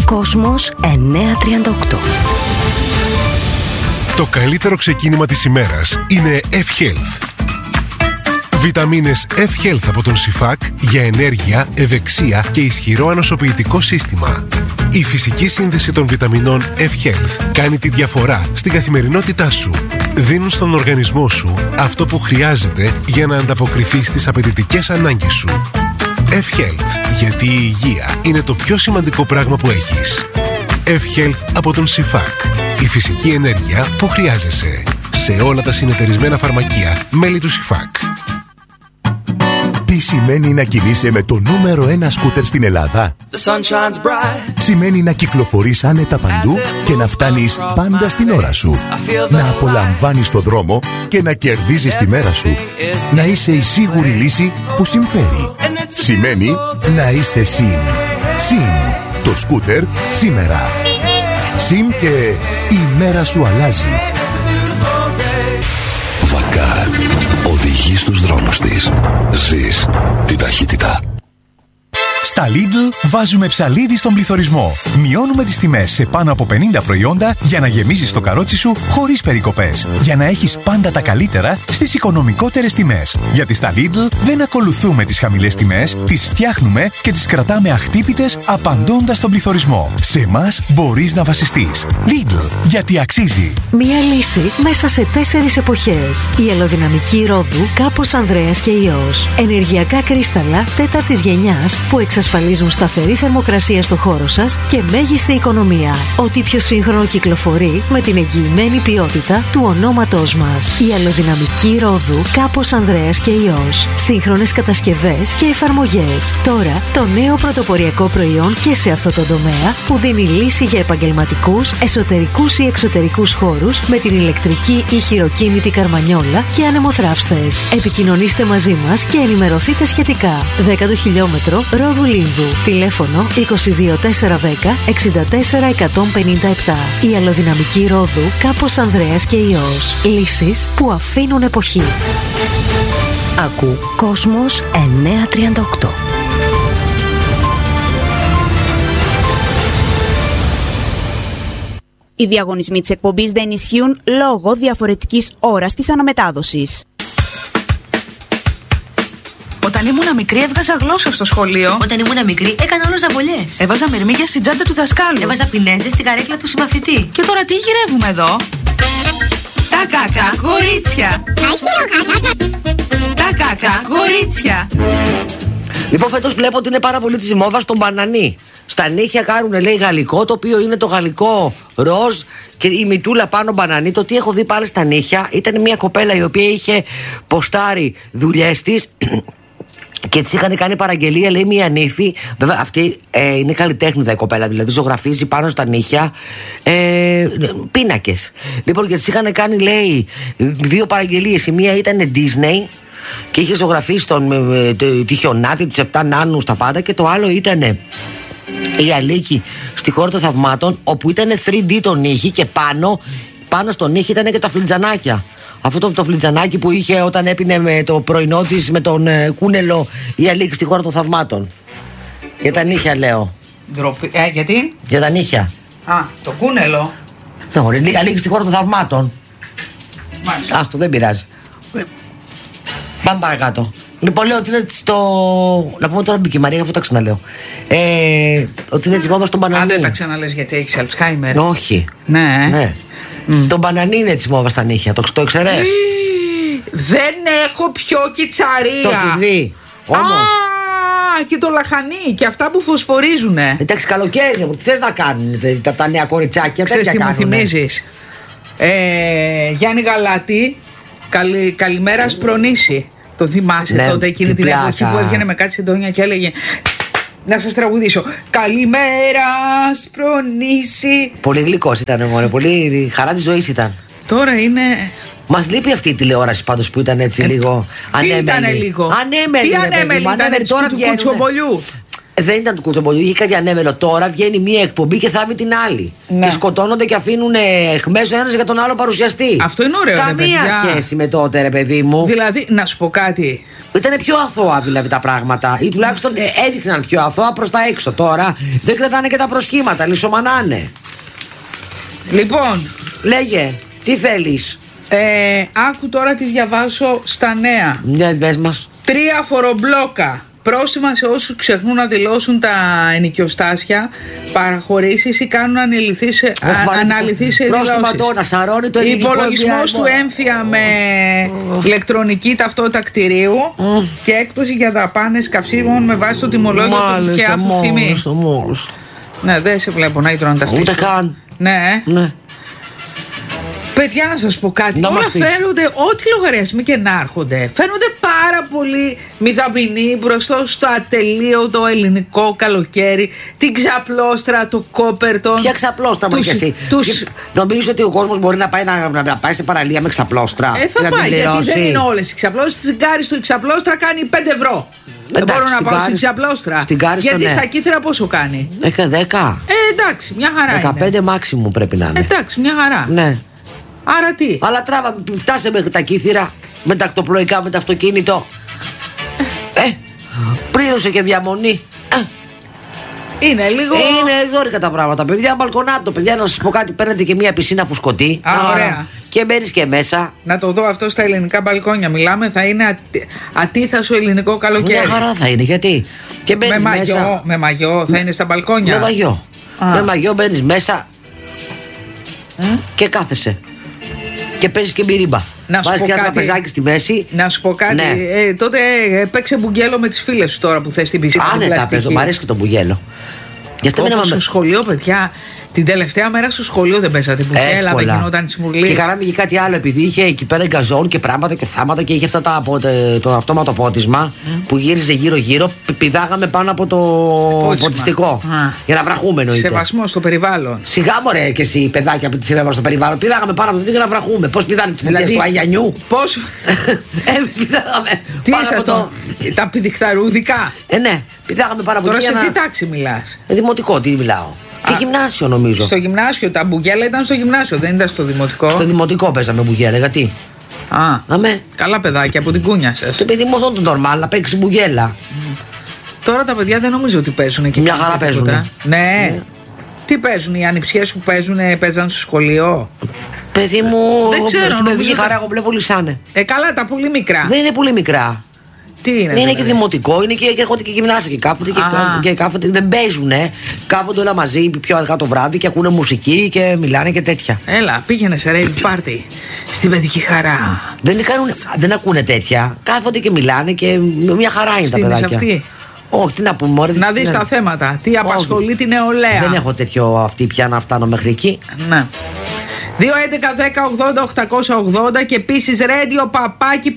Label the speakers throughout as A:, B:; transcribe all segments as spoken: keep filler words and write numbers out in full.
A: Κόσμος εννιακόσια τριάντα οκτώ.
B: Το καλύτερο ξεκίνημα της ημέρας είναι F-Health. Βιταμίνες F-Health από τον Σιφάκ για ενέργεια, ευεξία και ισχυρό ανοσοποιητικό σύστημα. Η φυσική σύνδεση των βιταμινών F-Health κάνει τη διαφορά στην καθημερινότητά σου. Δίνουν στον οργανισμό σου αυτό που χρειάζεται για να ανταποκριθεί στις απαιτητικές ανάγκες σου. F-Health, γιατί η υγεία είναι το πιο σημαντικό πράγμα που έχεις. F-Health από τον Σιφάκ. Η φυσική ενέργεια που χρειάζεσαι. Σε όλα τα συνεταιρισμένα φαρμακεία, μέλη του Σιφάκ.
C: Τι σημαίνει να κινείσαι με το νούμερο ένα σκούτερ στην Ελλάδα? Σημαίνει να κυκλοφορείς άνετα παντού και να φτάνεις πάντα στην ώρα σου. Να απολαμβάνεις το δρόμο και να κερδίζεις τη μέρα σου. Να είσαι η σίγουρη λύση που συμφέρει. Σημαίνει να είσαι ΣΥΜ. ΣΥΜ. Το σκούτερ σήμερα. ΣΥΜ και η μέρα σου αλλάζει.
D: Βακάρ. Οδηγεί στους δρόμους της. Ζεις την ταχύτητα.
E: Στα Lidl βάζουμε ψαλίδι στον πληθωρισμό. Μειώνουμε τις τιμές σε πάνω από πενήντα προϊόντα για να γεμίζεις το καρότσι σου χωρίς περικοπές. Για να έχεις πάντα τα καλύτερα στις οικονομικότερες τιμές. Γιατί στα Lidl δεν ακολουθούμε τις χαμηλές τιμές, τις φτιάχνουμε και τις κρατάμε αχτύπητες απαντώντας στον πληθωρισμό. Σε εμάς μπορείς να βασιστείς. Lidl, γιατί αξίζει.
F: Μία λύση μέσα σε τέσσερις εποχές. Η αλλοδυναμική ρόδου Κάπος Ανδρέας και Υιός. Ενεργειακά κρίσταλα τέταρτης γενιάς που εξασφαλίζουν σταθερή θερμοκρασία στο χώρο σας και μέγιστη οικονομία. Ό,τι πιο σύγχρονο κυκλοφορεί με την εγγυημένη ποιότητα του ονόματός μας. Η αλλοδυναμική ρόδου Κάπος Ανδρέας και Υιός. Σύγχρονες κατασκευές και εφαρμογές. Τώρα το νέο πρωτοποριακό προϊόν και σε αυτό το τομέα που δίνει λύση για επαγγελματικούς, εσωτερικούς ή εξωτερικούς χώρους με την ηλεκτρική ή χειροκίνητη καρμανιόλα και ανεμοθράυστες. Επικοινωνήστε μαζί μας και ενημερωθείτε σχετικά. δέκατο χιλιόμετρο Ρόδου Λίνδου. Τηλέφωνο είκοσι δύο τετρακόσια δέκα εξήντα τέσσερα εκατόν πενήντα επτά. Η αλλοδυναμική ρόδου Κάπος Ανδρέας και Υιός. Λύσεις που αφήνουν εποχή.
A: Ακού Κόσμος εννιακόσια τριάντα οκτώ.
G: Οι διαγωνισμοί της εκπομπής δεν ισχύουν λόγω διαφορετικής ώρας της αναμετάδοσης.
H: Όταν ήμουν μικρή έβγαζα γλώσσα στο σχολείο.
I: Όταν ήμουν μικρή έκανα όλες ζαμπολιές.
H: Έβαζα μυρμήγκια στην τσάντα του δασκάλου.
I: Έβαζα πινέζες στην καρέκλα του συμμαθητή.
H: Και τώρα τι γυρεύουμε εδώ? Τα κακά κορίτσια. Τα κακά κορίτσια.
J: Λοιπόν, φέτος βλέπω ότι είναι πάρα πολύ της μόβας το μπανανί. Στα νύχια κάνουν, λέει, γαλλικό, το οποίο είναι το γαλλικό ροζ και η μητούλα πάνω μπανανί. Το τι έχω δει πάλι στα νύχια ήταν μια κοπέλα η οποία είχε ποστάρει δουλειές της. Και της είχαν κάνει παραγγελία, λέει, μία νύφη. Βέβαια, αυτή ε, είναι καλλιτέχνηδα η κοπέλα, δηλαδή ζωγραφίζει πάνω στα νύχια ε, πίνακες. Λοιπόν, και της είχαν κάνει, λέει, δύο παραγγελίες. Η μία ήταν Disney και είχε ζωγραφίσει τον ε, τη χιονάτη, τους επτά νάνους, τα πάντα. Και το άλλο ήταν η Αλίκη στη χώρα των θαυμάτων, όπου ήταν θρι ντι το νύχι και πάνω, πάνω στο νύχι ήταν και τα φλιτζανάκια. Αυτό το, το φλιτζανάκι που είχε όταν έπινε με το πρωινό της με τον ε, κούνελο η Αλίκη στη χώρα των θαυμάτων. Για τα νύχια λέω.
H: Ντροπή. Ε, γιατί?
J: Για τα νύχια.
H: Α, το κούνελο.
J: Ναι, ωραία, η Αλίκη στη χώρα των θαυμάτων.
H: Μάλιστα.
J: Άστο, δεν πειράζει. Πάμε παρακάτω. Λοιπόν, λέω ότι είναι στο. Να πούμε τώρα μπήκε η Μαρία, αφού τα ξαναλέω. Ε, ότι είναι έτσι μόβα στον μπανανί.
H: Αν δεν τα ξαναλες γιατί έχεις Αλτσχάιμερ.
J: Όχι.
H: Ναι.
J: ναι. Mm. Το μπανανί είναι έτσι μόβα στα νύχια, το, το ξέρεις?
H: Δεν έχω πιο κιτσαρία.
J: Το έχεις δει. Όμως.
H: Α, και το λαχανί και αυτά που φωσφορίζουνε.
J: Εντάξει, καλοκαίρι, τι θες να κάνουν τα, τα νέα κοριτσάκια?
H: Ξέρεις τι μου θυμίζεις? Ε, Γιάννη Γαλάτη, καλη, καλημέρα Σπρονήσι. Το θυμάσαι ναι, τότε εκείνη την πλάκα. Εποχή που έβγαινε με κάτι συντόνια και έλεγε να σας τραγουδήσω. Καλημέρα Σπρονήσι.
J: Πολύ γλυκός ήταν μόνο, πολύ χαρά της ζωής ήταν.
H: Τώρα είναι...
J: Μας λείπει αυτή η τηλεόραση πάντως που ήταν έτσι ε, λίγο ανέμελη.
H: Τι ήταν λίγο?
J: Ανέμελη.
H: Τι ανέμελη ήταν, ανέμελη τώρα του κουτσομπολιού.
J: Δεν ήταν του κουτσομπολιού, είχε κάτι ανέμελο. Τώρα βγαίνει μία εκπομπή και θάβει την άλλη. Ναι. Και σκοτώνονται και αφήνουν εχμές ο ένας για τον άλλο παρουσιαστή.
H: Αυτό είναι ωραίο.
J: Καμία
H: ρε,
J: σχέση με τότε, ρε παιδί μου.
H: Δηλαδή, να σου πω κάτι.
J: Ήταν πιο αθώα δηλαδή τα πράγματα. Ή τουλάχιστον ε, έδειχναν πιο αθώα προς τα έξω. Τώρα δεν κρατάνε και τα προσχήματα, λησομανάνε.
H: Λοιπόν,
J: λέγε, τι θέλεις?
H: Ε, άκου τώρα τι διαβάζω στα νέα.
J: Μια μπες μας.
H: Τρία φορομπλόκα. Πρόστιμα σε όσους ξεχνούν να δηλώσουν τα ενοικιοστάσια, παραχωρήσεις ή κάνουν αναλυθείς σε
J: πρόστιμα τώρα, σαρώνει το ελληνικό.
H: Υπολογισμός του έμφυα με oh. ηλεκτρονική ταυτότητα κτηρίου oh. και έκπτωση για δαπάνες καυσίμων με βάση το τιμολόγιο του και άφου φημή. Ναι, δεν σε βλέπω να ήτρωνε ταυτίσεις.
J: Ούτε καν.
H: Ναι.
J: Ναι.
H: Παιδιά, να σας πω κάτι, να όλα φαίνονται, ό,τι λογαριασμοί και να έρχονται, φαίνονται πάρα πολύ μηδαμινοί μπροστά στο ατελείωτο ελληνικό καλοκαίρι, την ξαπλώστρα, το κόπερτον.
J: Ποια ξαπλώστρα, μωρέ, και εσύ? Τους... Νομίζω ότι ο κόσμος μπορεί να πάει, να, να πάει σε παραλία με ξαπλώστρα.
H: Ε, θα πάει, γιατί δεν είναι όλες οι ξαπλώστρες. Στην Κάριστο η ξαπλώστρα κάνει πέντε ευρώ. Δεν μπορώ να πάω στην ξαπλώστρα.
J: Στην Κάριστο,
H: γιατί
J: ναι.
H: Στα Κύθρα πόσο κάνει?
J: δέκα.
H: Ε, εντάξει, μια χαρά.
J: δεκαπέντε μάξιμου πρέπει να είναι.
H: Εντάξει, μια χαρά.
J: Ναι.
H: Άρα τι?
J: Αλλά τράβα, φτάσε μέχρι τα Κύθυρα με τα ακτοπλοϊκά, με το αυτοκίνητο. Ε, πλήρωσε και διαμονή. Ε.
H: Είναι λίγο.
J: Είναι ζόρικα τα πράγματα, παιδιά. Μπαλκονάτο, παιδιά, να σας πω κάτι. Παίρνετε και μια πισίνα φουσκωτή.
H: Α, ωραία.
J: Και μπαίνεις και μέσα.
H: Να το δω αυτό στα ελληνικά μπαλκόνια. Μιλάμε, θα είναι ατι... ατίθασο ελληνικό καλοκαίρι.
J: Μια χαρά θα είναι, γιατί. Και
H: με μαγιό, μέσα... με μαγιό θα είναι στα μπαλκόνια.
J: Με μαγιό. Α. Με μαγιό μπαίνεις μέσα. Ε? Και κάθεσαι. Και παίζεις και μπυρίμπα.
H: Να σου
J: βάζεις
H: πω
J: και ένα
H: κάτι.
J: τραπεζάκι στη μέση.
H: Να σου πω κάτι. Ναι. Ε, τότε ε, παίξε μπουγγέλο με τις φίλες σου τώρα που θες την πισίνα.
J: Άνετα παίζω, μ' αρέσει και το μπουγέλο. Γι' αυτό
H: μείναμε στο σχολείο, παιδιά. Την τελευταία μέρα στο σχολείο δεν παίζατε μπουγέλα, δεν γινόταν σμουρλί.
J: Και χαράμε και κάτι άλλο, επειδή είχε εκεί πέρα γκαζόν και πράγματα και θάματα και είχε αυτά τα, το αυτόματο πότισμα mm. που γύριζε γύρω-γύρω. Πηδάγαμε πάνω από το ποτιστικό. Ah. Για να βραχούμε, εννοείται.
H: Σεβασμό στο περιβάλλον.
J: Σιγά μωρέ και εσύ, παιδάκια που τη σεβασμό στο περιβάλλον. Πηδάγαμε πάνω από το για να βραχούμε. Πώς πηδάνε τις φωτιές του Αγιανιού?
H: Πώς.
J: Εμείς πηδάγαμε.
H: Τι ήσασταν, τα πηδιχταρούδικα?
J: Ε, ναι, πηδάγαμε πάνω από το.
H: Τώρα σε τι τάξη μιλάς?
J: Δημοτικό, τι μιλάω. Και γυμνάσιο νομίζω.
H: Στο γυμνάσιο, τα μπουγέλα ήταν στο γυμνάσιο, δεν ήταν στο δημοτικό.
J: Στο δημοτικό παίζαμε μπουγέλα, γιατί?
H: Α, Αμέ. Καλά παιδάκια από την κούνια σας.
J: Το παιδί μου αυτό το νορμάλ, να παίξει μπουγέλα.
H: Mm. Τώρα τα παιδιά δεν νομίζω ότι παίζουν εκεί.
J: Μια χαρά παίζουν.
H: Ναι. ναι. Τι παίζουν, οι ανιψιές που παίζουν, παίζαν στο σχολείο?
J: Παιδί μου,
H: δεν ξέρω.
J: Με βγει χαρά, εγώ βλέπω λυσάνε.
H: Ε, καλά, τα πολύ μικρά.
J: Δεν είναι πολύ μικρά.
H: Τι είναι,
J: είναι δηλαδή? Και δημοτικό, είναι και έρχονται και γυμνάσιο και κάθονται και, και κάθονται. Δεν παίζουνε. Κάθονται όλα μαζί πιο αργά το βράδυ και ακούνε μουσική και μιλάνε και τέτοια.
H: Έλα, πήγαινε σε rave party στην παιδική χαρά.
J: Δεν, κάνουν, δεν ακούνε τέτοια. Κάθονται και μιλάνε και μια χαρά είναι
H: στην
J: τα παιδάκια.
H: Αυτή.
J: Όχι, τι να πούμε, μωρέ.
H: Να δεις
J: ναι.
H: τα θέματα. Τι απασχολεί Όχι. την νεολαία.
J: Δεν έχω τέτοιο αυτή πια να φτάνω μέχρι εκεί.
H: Ναι. δύο έντεκα δέκα ογδόντα οκτακόσια ογδόντα και επίσης radio παπάκι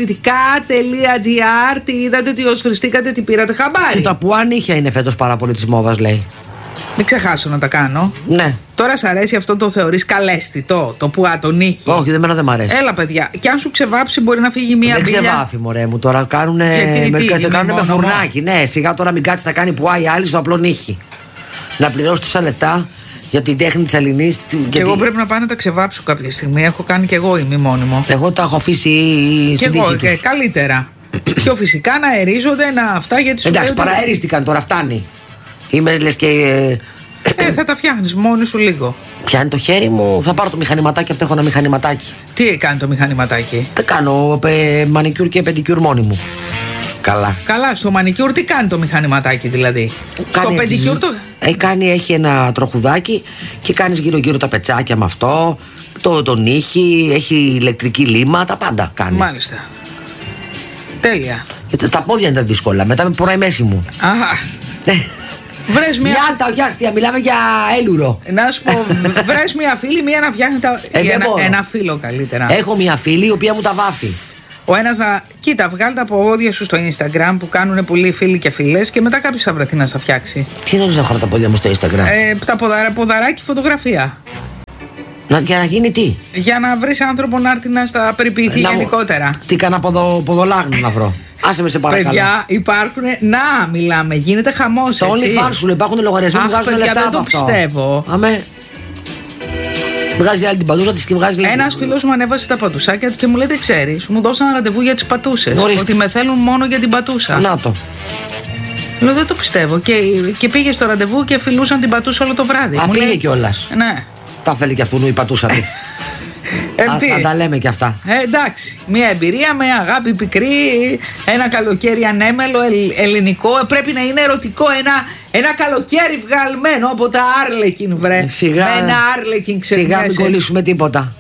H: παραπολιτικά.gr. Τι είδατε, τι οσφριστήκατε, τι πήρατε χαμπάρι?
J: Και τα που ανήχια είναι φέτος παραπολί της μόδας, λέει.
H: Μην ξεχάσω να τα κάνω.
J: Ναι.
H: Τώρα σ' αρέσει αυτό, το θεωρείς καλέσθητο, το που ατονίχει?
J: Όχι, δεν δεν μ' αρέσει.
H: Έλα, παιδιά, και αν σου ξεβάψει μπορεί να φύγει μία μπύλια.
J: Δεν ξεβάφει, μωρέ μου, τώρα κάνουνε
H: Γιατί,
J: με,
H: τι,
J: κάνουνε με φουρνάκι. Ναι, σιγά τώρα μην κάτσει να κάνει που άλλη άλλη στο απλό νύχι. Να πληρώσει τόσα λεπτά για την τέχνη της Ελληνής.
H: Και γιατί... εγώ πρέπει να πάω να τα ξεβάψω κάποια στιγμή. Έχω κάνει και εγώ ημιμόνιμο.
J: Εγώ τα έχω αφήσει στην τύχη τους.
H: Και καλύτερα. Πιο φυσικά να αερίζονται, να αυτά γιατί σου
J: εντάξει, παραερίστηκαν τώρα, φτάνει. Είμαι λες και.
H: Ε, θα τα φτιάχνεις μόνοι σου λίγο.
J: Πιάνει το χέρι μου, θα πάρω το μηχανηματάκι, αυτό έχω ένα μηχανηματάκι.
H: Τι κάνει το μηχανηματάκι?
J: Δεν κάνω πε, μανικιούρ και πεντικιούρ μόνη μου. Καλά.
H: Καλά, στο μανικιούρ τι κάνει το μηχανηματάκι δηλαδή?
J: Κάνει
H: το πεντικιούρ το.
J: Έχει, κάνει, έχει ένα τροχουδάκι και κάνεις γύρω-γύρω τα πετσάκια με αυτό. Το, το νύχι, έχει ηλεκτρική λίμα, τα πάντα κάνει.
H: Μάλιστα. Τέλεια.
J: Γιατί στα πόδια είναι τα δύσκολα, μετά με ποράει μέση μου.
H: Αχα. Βρες μια.
J: Γιάντα, όχι αστεία, μιλάμε για έλουρο.
H: Να σου πω, βρες μια φίλη, μία να φτιάχνει τα.
J: Ε,
H: ένα, ένα φίλο καλύτερα.
J: Έχω μια φίλη η οποία μου τα βάφει.
H: Ο ένας να. Κοίτα, βγάλει τα πόδια σου στο Instagram που κάνουν πολλοί φίλοι και φίλες και μετά κάποιος θα βρεθεί να στα φτιάξει.
J: Τι είναι να έχω τα πόδια μου στο Instagram?
H: Ε, τα ποδαρά, ποδαράκι φωτογραφία.
J: Να, για να γίνει τι?
H: Για να βρεις άνθρωπο να έρθει να στα περιποιηθεί γενικότερα.
J: Τι κάνα ποδο, ποδολάγνου να βρω. Άσε με σε παρακαλώ.
H: Παιδιά, υπάρχουν. Να, μιλάμε, γίνεται χαμός.
J: Στο OnlyFans σου υπάρχουν λογαριασμοί που βγάζουν λεφτά.
H: Δεν το πιστεύω.
J: Αμέ. Βγάζει άλλη την πατούσα τη και βγάζει.
H: Ένας φίλος μου ανέβασε τα πατουσάκια του και μου λέει: δεν ξέρεις, μου δώσαν ραντεβού για τις πατούσες. Ότι με θέλουν μόνο για την πατούσα.
J: Να το.
H: Λέω: δεν το πιστεύω. Και, και πήγε στο ραντεβού και φιλούσαν την πατούσα όλο το βράδυ.
J: Α, πήγε κιόλας.
H: Ναι.
J: Τα θέλει κι αυτού η πατούσα του. Θα τα λέμε κι αυτά.
H: Ε, εντάξει. Μια εμπειρία με αγάπη πικρή, ένα καλοκαίρι ανέμελο, ελληνικό. Πρέπει να είναι ερωτικό. Ένα, ένα καλοκαίρι βγαλμένο από τα Άρλεκιν, βρε.
J: Σιγά,
H: με ένα Άρλεκιν ξεπιάσει.
J: Σιγά μην κολλήσουμε τίποτα.